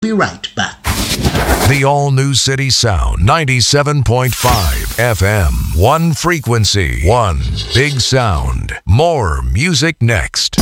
Be right back. The all-new City Sound 97.5 FM. One frequency, one big sound. More music next.